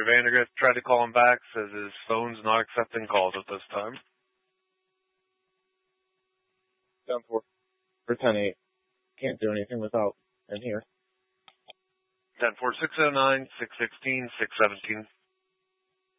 Vandergrift tried to call him back, says his phone's not accepting calls at this time. Down for 10-8. Can't do anything without in here. 10-4, 609, 616, 617.